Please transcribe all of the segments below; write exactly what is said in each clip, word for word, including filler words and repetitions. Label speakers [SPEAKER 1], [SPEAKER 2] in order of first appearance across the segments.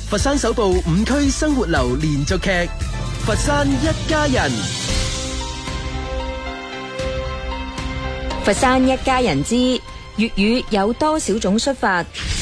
[SPEAKER 1] 佛山首部五區生活流連續劇《佛山一家人》。
[SPEAKER 2] 佛山一家人之粵語有多少種說法？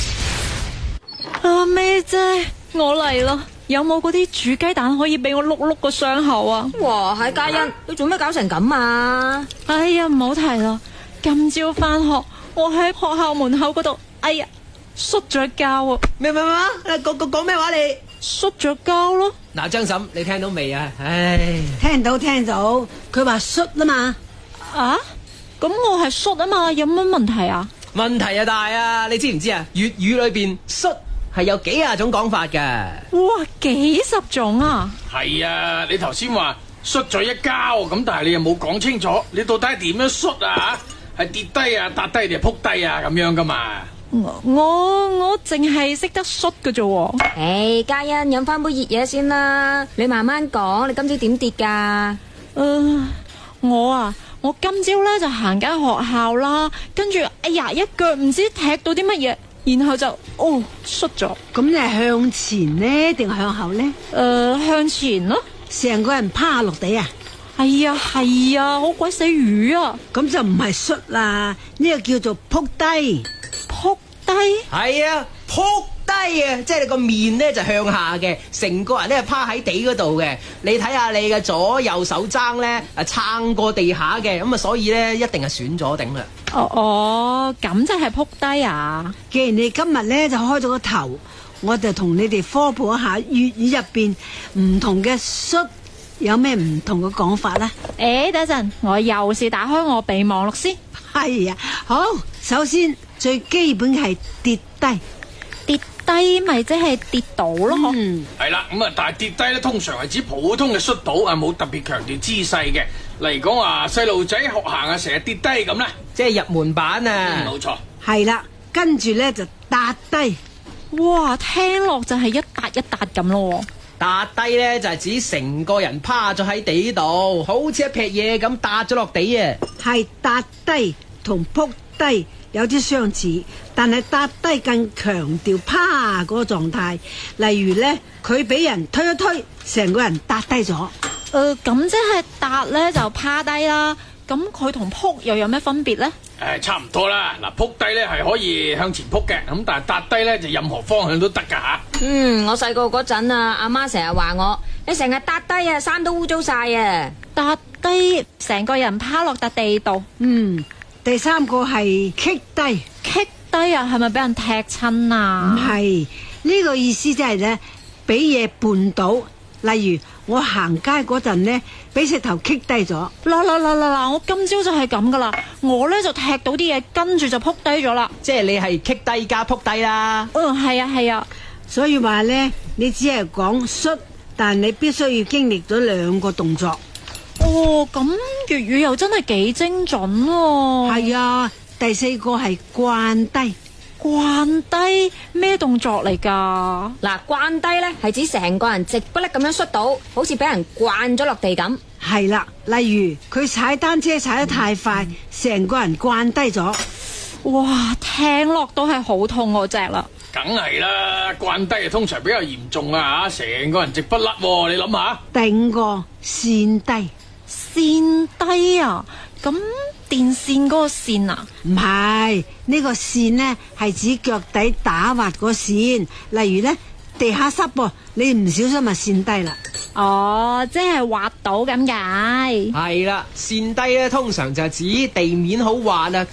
[SPEAKER 3] 阿妹姐，我嚟啦！有冇嗰啲煮雞蛋可以俾我碌碌個傷口啊？
[SPEAKER 2] 哇，係嘉欣，你做咩搞成咁啊？
[SPEAKER 3] 哎呀，唔好提啦！今朝翻學，我喺學校門口嗰度，哎呀，摔咗跤啊！
[SPEAKER 4] 咩咩咩？講講講咩話你？
[SPEAKER 3] 摔咗跤咯！
[SPEAKER 4] 嗱，張嬸，你聽到未啊？唉，
[SPEAKER 5] 聽到聽到，佢話摔啦嘛。
[SPEAKER 3] 啊？咁我係摔啊嘛，有乜問題啊？
[SPEAKER 4] 問題啊大啊！你知唔知啊？粵語裏邊摔係有幾廿種講法嘅。
[SPEAKER 3] 哇，幾十種啊！
[SPEAKER 6] 係啊，你頭先話摔咗一跤咁，但係你又冇講清楚，你到底係點樣摔啊？係跌低啊、笪低定係撲低啊咁樣噶嘛？
[SPEAKER 3] 我我我淨係識得摔嘅啫。
[SPEAKER 2] 唉，嘉欣，飲翻杯熱嘢先啦。你慢慢講，你今朝點跌噶？
[SPEAKER 3] 誒，我啊，我今朝咧就行緊學校啦，跟住哎呀一腳唔知踢到啲乜嘢，然後就哦摔咗。
[SPEAKER 5] 咁你係向前呢定向後呢？
[SPEAKER 3] 誒，向前咯。
[SPEAKER 5] 成個人趴落地啊！
[SPEAKER 3] 哎呀係啊，好鬼死瘀啊！
[SPEAKER 5] 咁就唔係摔啦，呢個叫做撲低。
[SPEAKER 3] 撲低？
[SPEAKER 4] 係啊，撲低啊！即係你個面咧就向下嘅，成個人咧趴喺地嗰度嘅。你睇下你嘅左右手踭咧，啊撐過地下嘅，咁啊所以咧一定係損咗頂啦。
[SPEAKER 3] 哦哦，咁就係撲低啊！
[SPEAKER 5] 既然你今日咧就開咗個頭，我就同你哋科普一下粵語入邊唔同嘅摔有咩唔同嘅講法啦。
[SPEAKER 3] 誒，等陣，我又是打開我備忘錄先。
[SPEAKER 5] 係啊，好，首先最基本係跌低，
[SPEAKER 3] 跌低咪即係跌倒咯。
[SPEAKER 5] 嗯，
[SPEAKER 6] 係啦，咁啊，但係跌低咧，通常係指普通嘅摔倒啊，冇特別強調姿勢嘅。例如講話細路仔學行啊，成日跌低咁啦，
[SPEAKER 4] 即係入門版啊。
[SPEAKER 6] 冇錯。
[SPEAKER 5] 係啦，跟住咧就笪低。
[SPEAKER 3] 哇，聽落就係一笪一笪咁咯。
[SPEAKER 4] 笪低咧就係指成個人趴咗喺地度，好似一撇嘢咁笪咗落地啊。
[SPEAKER 5] 係笪低同撲低有啲相似，但係笪低更強調趴嗰個狀態。例如咧，佢俾人推一推，成個人笪低咗。
[SPEAKER 3] 誒，咁即係笪咧就趴低啦。咁佢同撲又有咩分別咧？
[SPEAKER 6] 誒，差唔多啦。嗱，撲低咧係可以向前撲嘅，咁但係笪低咧就任何方向都得噶吓。
[SPEAKER 2] 嗯，我細個嗰陣啊，阿媽成日話我，你成日笪低啊，衫都污糟晒啊。
[SPEAKER 3] 笪低，成個人趴落笪地度。
[SPEAKER 5] 嗯，第三個係棘低，
[SPEAKER 3] 棘低啊，係咪俾人踢親啊？
[SPEAKER 5] 唔係，呢個意思即係咧，俾嘢絆倒。例如我行街嗰陣呢，俾石頭棘低咗。
[SPEAKER 3] 嗱嗱嗱嗱嗱，我今朝就係咁噶啦，我呢就踢到啲嘢，跟住就撲低咗啦。
[SPEAKER 4] 即係你係棘低加撲低啦。
[SPEAKER 3] 嗯，係啊係啊。
[SPEAKER 5] 所以話呢，你只係講摔，但你必須要經歷咗兩個動作。
[SPEAKER 3] 哦，咁粵語又真係幾精準喎。
[SPEAKER 5] 係啊，第四個係慣低。
[SPEAKER 3] 慣低咩動作嚟噶？
[SPEAKER 2] 嗱，慣低咧係指成個人直不甩咁樣摔倒，好似俾人慣咗落地咁。
[SPEAKER 5] 係啦，例如佢踩單車踩得太快，成、嗯、個人慣低咗。
[SPEAKER 3] 哇，聽落都係好痛嗰隻啦。
[SPEAKER 6] 梗係啦，慣低啊通常比較嚴重啊吓，成個人直不甩，你諗下。
[SPEAKER 5] 第五個跣低，
[SPEAKER 3] 跣低啊？咁電線嗰個線啊？
[SPEAKER 5] 唔係，呢個線呢係指腳底打滑個線。例如呢，地下濕噃，你唔小心咪跣低啦。
[SPEAKER 3] 哦，即係滑倒咁解。
[SPEAKER 4] 係啦，跣低咧通常就係指地面好滑啊。